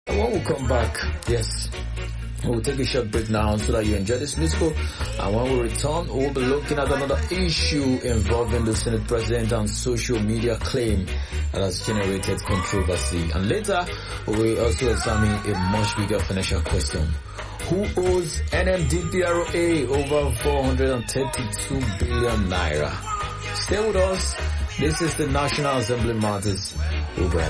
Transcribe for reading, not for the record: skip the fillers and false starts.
And when we come back, yes, we'll take a short break now so that you enjoy this musical. And when we return, we'll be looking at another issue involving the Senate President and social media claim that has generated controversy. And later, we'll also examine a much bigger financial question. Who owes NMDPRA over 432 billion naira? Stay with us. This is the National Assembly Matters. We'll be right